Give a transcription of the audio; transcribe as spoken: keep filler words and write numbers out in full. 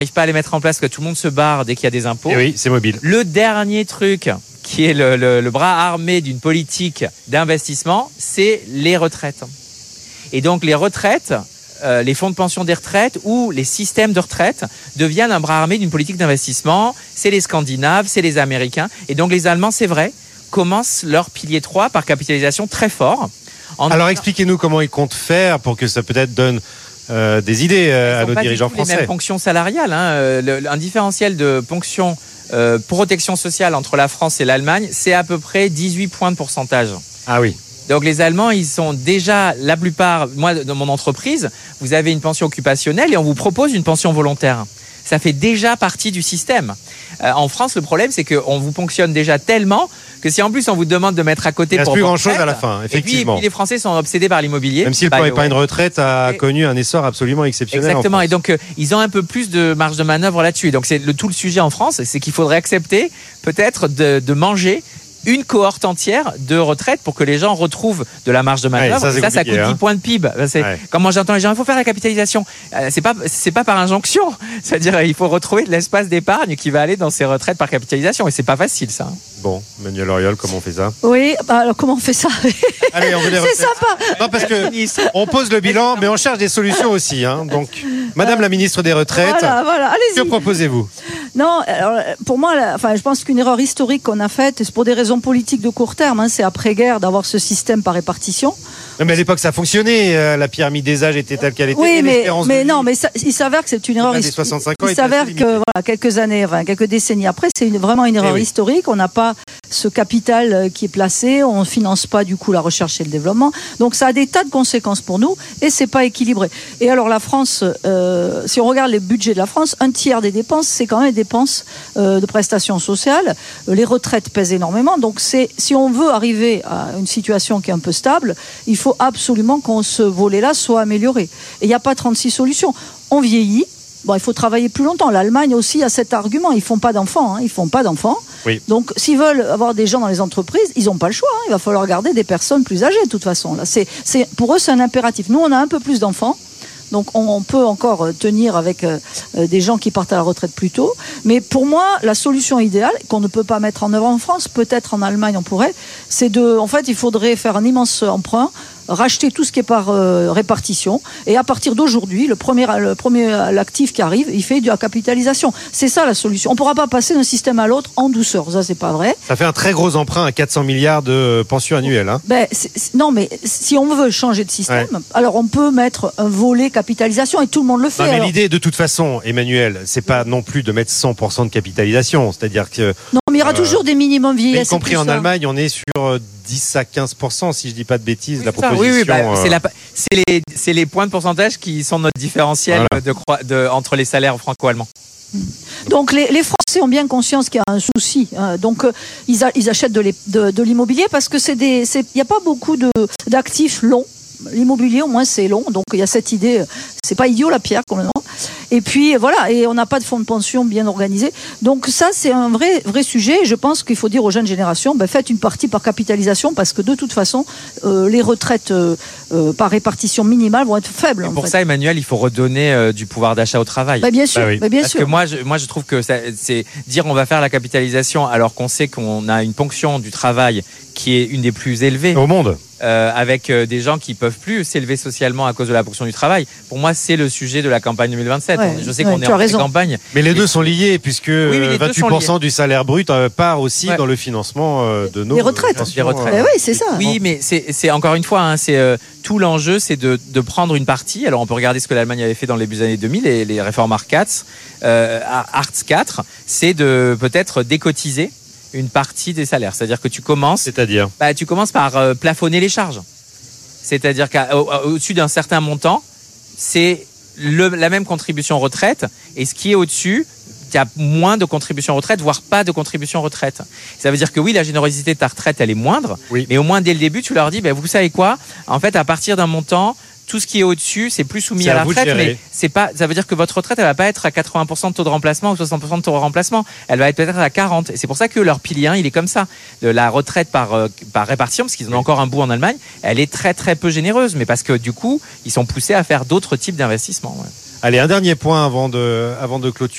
n'arrive pas à les mettre en place, que tout le monde se barre dès qu'il y a des impôts. Et oui, c'est mobile. Le dernier truc qui est le, le, le bras armé d'une politique d'investissement, c'est les retraites. Et donc les retraites, euh, les fonds de pension des retraites ou les systèmes de retraite deviennent un bras armé d'une politique d'investissement. C'est les Scandinaves, c'est les Américains. Et donc les Allemands, c'est vrai, commencent leur pilier trois par capitalisation très fort. En Alors expliquez-nous comment ils comptent faire pour que ça peut-être donne euh, des idées euh, à nos dirigeants français. Les mêmes ponctions salariales, hein. le, un différentiel de ponction euh, protection sociale entre la France et l'Allemagne, c'est à peu près dix-huit points de pourcentage. Ah oui. Donc les Allemands, ils sont déjà, la plupart, moi dans mon entreprise, vous avez une pension occupationnelle et on vous propose une pension volontaire. Ça fait déjà partie du système. Euh, en France, le problème, c'est qu'on vous ponctionne déjà tellement que si en plus on vous demande de mettre à côté pour... Il ne reste plus grand-chose à la fin, effectivement. Et puis, et puis les Français sont obsédés par l'immobilier. Même si le plan épargne retraite a connu un essor absolument exceptionnel. Exactement, et donc euh, ils ont un peu plus de marge de manœuvre là-dessus. Et donc c'est le, tout le sujet en France, c'est qu'il faudrait accepter peut-être de, de manger une cohorte entière de retraite pour que les gens retrouvent de la marge de manœuvre. Ouais, ça, ça, ça coûte hein. dix points de P I B. C'est, ouais. Quand moi j'entends les gens, il faut faire la capitalisation. Euh, c'est pas, c'est pas par injonction. C'est-à-dire, il faut retrouver de l'espace d'épargne qui va aller dans ces retraites par capitalisation. Et c'est pas facile, ça. Hein. Bon, Manuel Auriol, comment on fait ça? Oui, bah alors comment on fait ça? Allez, on veut des retraites. C'est sympa. Non, parce que on pose le bilan, mais on cherche des solutions aussi. Hein. Donc, Madame euh, la ministre des Retraites, voilà, voilà. Allez-y. Que proposez-vous? Non, alors, pour moi, la, enfin, je pense qu'une erreur historique qu'on a faite, et c'est pour des raisons politiques de court terme, hein, c'est après-guerre d'avoir ce système par répartition. Non, mais à l'époque, ça fonctionnait. Euh, la pyramide des âges était telle qu'elle était. Oui, mais, mais non, mais ça, il s'avère que c'est une erreur historique. Il s'avère que voilà, quelques années, enfin, quelques décennies après, c'est une, vraiment une erreur oui. historique. On n'a pas ce capital qui est placé, on ne finance pas du coup la recherche et le développement. Donc ça a des tas de conséquences pour nous et c'est pas équilibré. Et alors la France, euh, si on regarde les budgets de la France, un tiers des dépenses, c'est quand même des dépenses euh, de prestations sociales. Les retraites pèsent énormément. Donc c'est, si on veut arriver à une situation qui est un peu stable, il faut absolument qu'on ce volet-là soit amélioré. Et il n'y a pas trente-six solutions. On vieillit. Bon, il faut travailler plus longtemps. L'Allemagne aussi a cet argument. Ils font pas d'enfants. Hein. Ils font pas d'enfants. Oui. Donc, s'ils veulent avoir des gens dans les entreprises, ils n'ont pas le choix. Hein. Il va falloir garder des personnes plus âgées, de toute façon. Là, c'est, c'est, pour eux, c'est un impératif. Nous, on a un peu plus d'enfants. Donc, on, on peut encore tenir avec euh, des gens qui partent à la retraite plus tôt. Mais pour moi, la solution idéale, qu'on ne peut pas mettre en œuvre en France, peut-être en Allemagne, on pourrait, c'est de... En fait, il faudrait faire un immense emprunt, racheter tout ce qui est par euh, répartition, et à partir d'aujourd'hui, le premier, le premier l'actif qui arrive, il fait de la capitalisation. C'est ça la solution. On ne pourra pas passer d'un système à l'autre en douceur, ça c'est pas vrai. Ça fait un très gros emprunt à quatre cents milliards de pensions annuelles. Hein. Ben, c'est, c'est, non, mais si on veut changer de système, ouais. alors on peut mettre un volet capitalisation et tout le monde le fait. Non, mais alors. l'idée, de toute façon, Emmanuel, c'est pas non plus de mettre cent pour cent de capitalisation, c'est-à-dire que... Non, mais il y aura euh, toujours des minimums vieillesse. Y compris en ça. Allemagne, on est sur dix à quinze pour cent, si je dis pas de bêtises, oui, la proposition. Oui, oui, bah, euh... c'est, la, c'est, les, c'est les points de pourcentage qui sont notre différentiel voilà. de, de, entre les salaires franco-allemands. Donc les, les Français ont bien conscience qu'il y a un souci. Hein. Donc euh, ils, a, ils achètent de, les, de, de l'immobilier parce que c'est des, c'est, il n'y a pas beaucoup de, d'actifs longs. L'immobilier, au moins, c'est long. Donc, il y a cette idée. C'est pas idiot, la pierre, complètement. Et puis, voilà. Et on n'a pas de fonds de pension bien organisés. Donc, ça, c'est un vrai, vrai sujet. Je pense qu'il faut dire aux jeunes générations, ben, faites une partie par capitalisation parce que, de toute façon, euh, les retraites euh, euh, par répartition minimale vont être faibles. Et pour fait. ça, Emmanuel, il faut redonner euh, du pouvoir d'achat au travail. Ben, bien sûr. Bah oui. ben, bien parce sûr. que moi, je, moi, je trouve que ça, c'est dire on va faire la capitalisation alors qu'on sait qu'on a une ponction du travail qui est une des plus élevées au monde. Euh, avec euh, des gens qui peuvent plus s'élever socialement à cause de la ponction du travail. Pour moi, c'est le sujet de la campagne deux mille vingt-sept. Ouais, je sais ouais, qu'on est en pleine campagne. Mais les deux sont liés puisque oui, vingt-huit pour cent du salaire brut euh, part aussi ouais. dans le financement euh, de nos les retraites. Pensions, les retraites. Euh, oui, c'est ça. Oui, mais c'est, c'est encore une fois, hein, c'est euh, tout l'enjeu, c'est de, de prendre une partie. Alors, on peut regarder ce que l'Allemagne avait fait dans les début des années deux mille, les, les réformes Hartz quatre, euh, Hartz quatre, c'est de peut-être décotiser une partie des salaires. C'est-à-dire que tu commences... C'est-à-dire bah, tu commences par euh, plafonner les charges. C'est-à-dire qu'au-dessus d'un certain montant, c'est le, la même contribution retraite. Et ce qui est au-dessus, il y a moins de contribution retraite, voire pas de contribution retraite. Ça veut dire que oui, la générosité de ta retraite, elle est moindre. Oui. Mais au moins, dès le début, tu leur dis, ben, vous savez quoi ? En fait, à partir d'un montant... Tout ce qui est au-dessus, c'est plus soumis c'est à à la retraite, mais c'est pas. Ça veut dire que votre retraite, elle va pas être à quatre-vingts pour cent de taux de remplacement ou soixante pour cent de taux de remplacement. Elle va être peut-être à quarante. Et c'est pour ça que leur pilier un, il est comme ça. De la retraite par euh, par répartition, parce qu'ils en ont encore un bout en Allemagne, elle est très très peu généreuse, mais parce que du coup, ils sont poussés à faire d'autres types d'investissements. Ouais. Allez, un dernier point avant de avant de clôturer.